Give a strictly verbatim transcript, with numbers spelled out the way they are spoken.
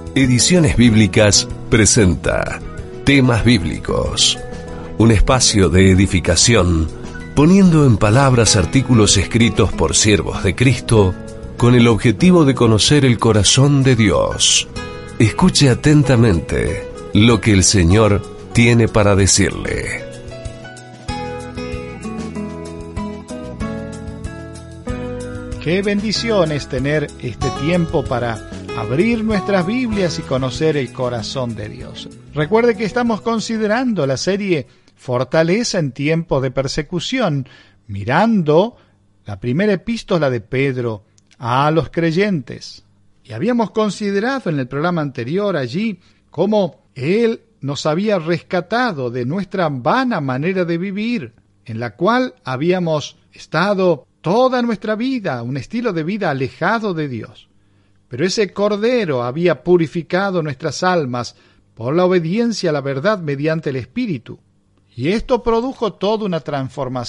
Ediciones Bíblicas presenta Temas Bíblicos, un espacio de edificación, poniendo en palabras artículos escritos por siervos de Cristo con el objetivo de conocer el corazón de Dios. Escuche atentamente lo que el Señor tiene para decirle. Qué bendición es tener este tiempo para abrir nuestras Biblias y conocer el corazón de Dios. Recuerde que estamos considerando la serie Fortaleza en tiempos de persecución, mirando la primera epístola de Pedro a los creyentes. Y habíamos considerado en el programa anterior allí cómo Él nos había rescatado de nuestra vana manera de vivir, en la cual habíamos estado toda nuestra vida, un estilo de vida alejado de Dios. Pero ese Cordero había purificado nuestras almas por la obediencia a la verdad mediante el Espíritu. Y esto produjo toda una transformación